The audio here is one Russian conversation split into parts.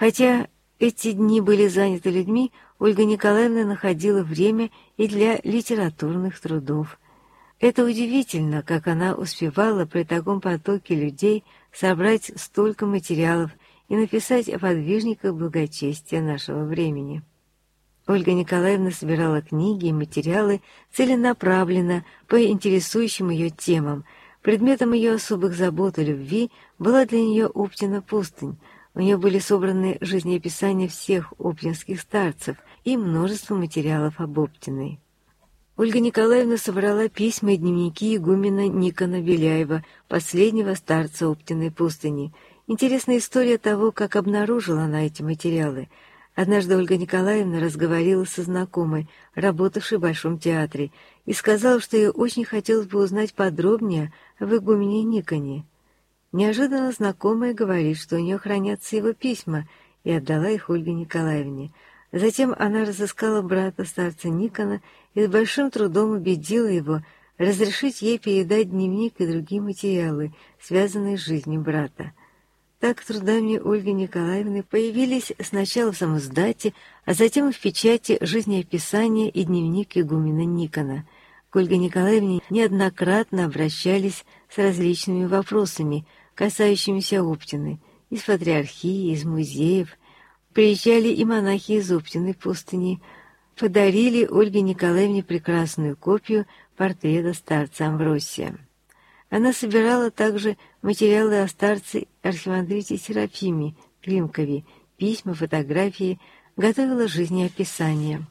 Хотя эти дни были заняты людьми, Ольга Николаевна находила время и для литературных трудов. Это удивительно, как она успевала при таком потоке людей собрать столько материалов и написать о подвижниках благочестия нашего времени. Ольга Николаевна собирала книги и материалы целенаправленно по интересующим ее темам. Предметом ее особых забот и любви была для нее Оптина пустынь. У нее были собраны жизнеописания всех оптинских старцев и множество материалов об Оптиной. Ольга Николаевна собрала письма и дневники игумена Никона Беляева, последнего старца Оптиной пустыни. Интересная история того, как обнаружила она эти материалы. Однажды Ольга Николаевна разговаривала со знакомой, работавшей в Большом театре, и сказала, что ей очень хотелось бы узнать подробнее об игумене Никоне. Неожиданно знакомая говорит, что у нее хранятся его письма, и отдала их Ольге Николаевне. Затем она разыскала брата старца Никона и с большим трудом убедила его разрешить ей передать дневник и другие материалы, связанные с жизнью брата. Так трудами Ольги Николаевны появились сначала в самоиздате, а затем и в печати жизнеописания и дневник игумена Никона. К Ольге Николаевне неоднократно обращались с различными вопросами, касающимися Оптины, из патриархии, из музеев. Приезжали и монахи из Оптиной пустыни, подарили Ольге Николаевне прекрасную копию портрета старца Амвросия. Она собирала также материалы о старце архимандрите Серафиме Климкове, письма, фотографии, готовила жизнеописания.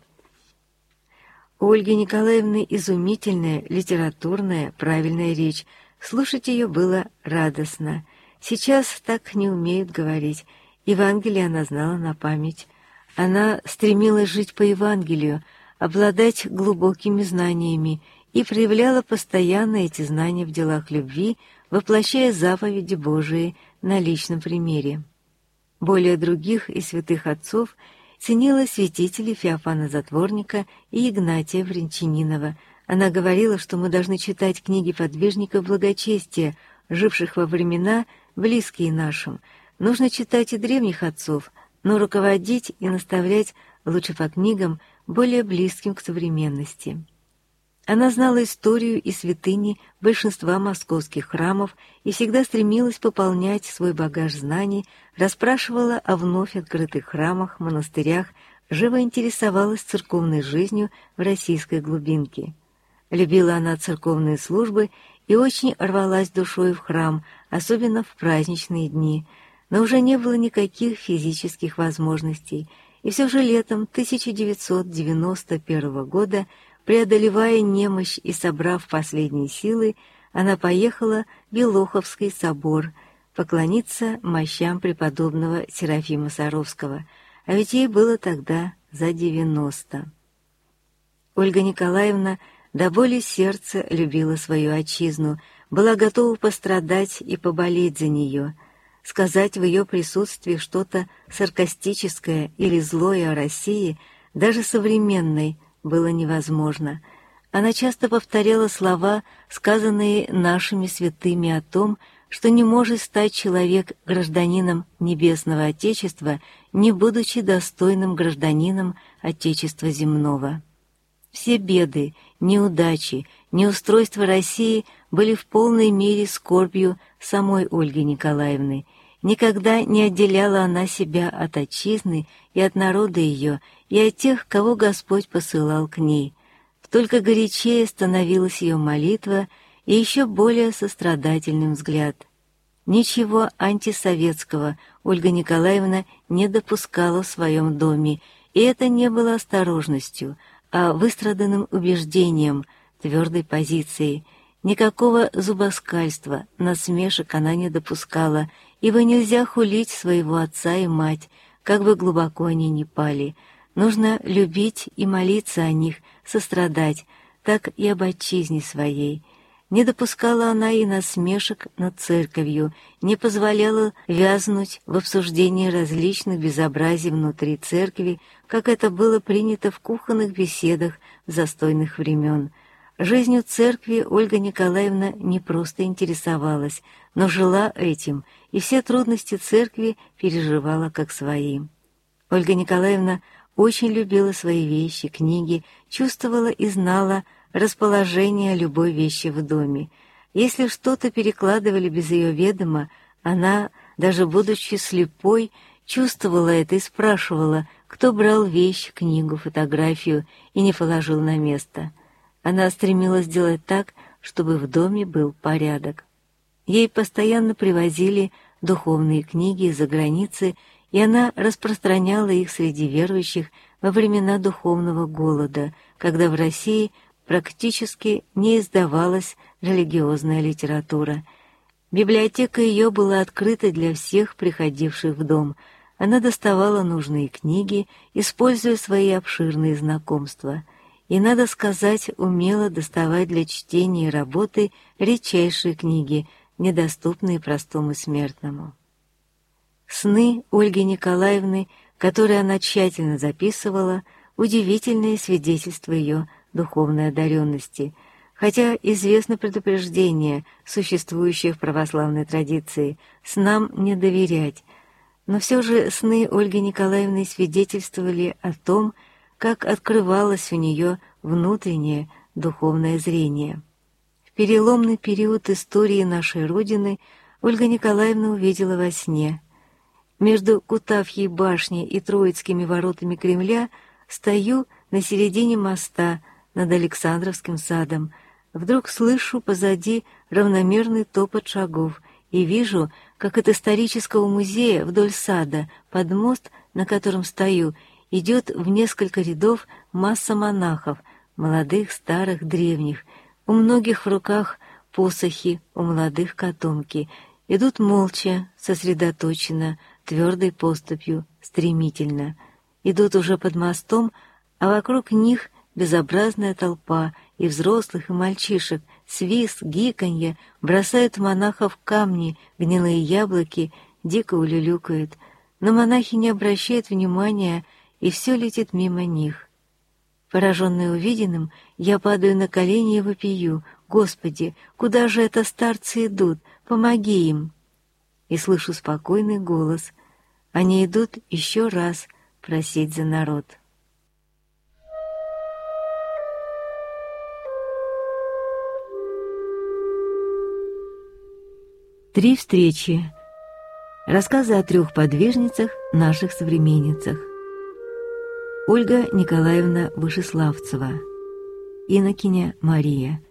У Ольги Николаевны изумительная, литературная, правильная речь. Слушать ее было радостно. Сейчас так не умеют говорить. Евангелие она знала на память. Она стремилась жить по Евангелию, обладать глубокими знаниями и проявляла постоянно эти знания в делах любви, воплощая заповеди Божии на личном примере. Более других и святых отцов ценила святителей Феофана Затворника и Игнатия Брянчанинова. Она говорила, что мы должны читать книги подвижников благочестия, живших во времена, близкие нашим. Нужно читать и древних отцов, но руководить и наставлять лучше по книгам, более близким к современности. Она знала историю и святыни большинства московских храмов и всегда стремилась пополнять свой багаж знаний, расспрашивала о вновь открытых храмах, монастырях, живо интересовалась церковной жизнью в российской глубинке. Любила она церковные службы и очень рвалась душой в храм, особенно в праздничные дни, но уже не было никаких физических возможностей, и все же летом 1991 года, преодолевая немощь и собрав последние силы, она поехала в Белоховский собор поклониться мощам преподобного Серафима Саровского, а ведь ей было тогда за 90. Ольга Николаевна до боли сердца любила свою отчизну, была готова пострадать и поболеть за нее. Сказать в ее присутствии что-то саркастическое или злое о России, даже современной, было невозможно. Она часто повторяла слова, сказанные нашими святыми о том, что не может стать человек гражданином Небесного Отечества, не будучи достойным гражданином Отечества земного. Все беды, неудачи, неустройства России были в полной мере скорбью самой Ольги Николаевны. Никогда не отделяла она себя от отчизны и от народа ее, и от тех, кого Господь посылал к ней. Только горячее становилась ее молитва и еще более сострадательным взгляд. Ничего антисоветского Ольга Николаевна не допускала в своем доме, и это не было осторожностью, а выстраданным убеждением, твердой позицией. Никакого зубоскальства, насмешек она не допускала, ибо нельзя хулить своего отца и мать, как бы глубоко они ни пали. Нужно любить и молиться о них, сострадать, так и об отчизне своей. Не допускала она и насмешек над церковью, не позволяла вязнуть в обсуждении различных безобразий внутри церкви, как это было принято в кухонных беседах застойных времен. Жизнью церкви Ольга Николаевна не просто интересовалась, но жила этим, и все трудности церкви переживала как свои. Ольга Николаевна очень любила свои вещи, книги, чувствовала и знала расположение любой вещи в доме. Если что-то перекладывали без ее ведома, она, даже будучи слепой, чувствовала это и спрашивала, кто брал вещь, книгу, фотографию и не положил на место. Она стремилась сделать так, чтобы в доме был порядок. Ей постоянно привозили духовные книги из-за границы, и она распространяла их среди верующих во времена духовного голода, когда в России практически не издавалась религиозная литература. Библиотека ее была открыта для всех приходивших в дом. Она доставала нужные книги, используя свои обширные знакомства. И, надо сказать, умела доставать для чтения и работы редчайшие книги, недоступные простому смертному. Сны Ольги Николаевны, которые она тщательно записывала, удивительное свидетельство ее духовной одаренности, хотя известно предупреждение, существующее в православной традиции, снам не доверять, но все же сны Ольги Николаевны свидетельствовали о том, как открывалось у нее внутреннее духовное зрение. В переломный период истории нашей Родины Ольга Николаевна увидела во сне: между Кутафьей башней и Троицкими воротами Кремля стою на середине моста над Александровским садом. Вдруг слышу позади равномерный топот шагов и вижу, как от исторического музея вдоль сада под мост, на котором стою, идет в несколько рядов масса монахов, молодых, старых, древних. У многих в руках посохи, у молодых котомки. Идут молча, сосредоточенно, твердой поступью, стремительно. Идут уже под мостом, а вокруг них безобразная толпа, и взрослых, и мальчишек, свист, гиканье, бросают в монахов камни, гнилые яблоки, дико улюлюкают. Но монахи не обращают внимания, и все летит мимо них. Пораженный увиденным, я падаю на колени и вопию: «Господи, куда же это старцы идут? Помоги им!» И слышу спокойный голос: они идут еще раз просить за народ. Три встречи. Рассказы о трех подвижницах, наших современницах. Ольга Николаевна Вышеславцева, инокиня Мария,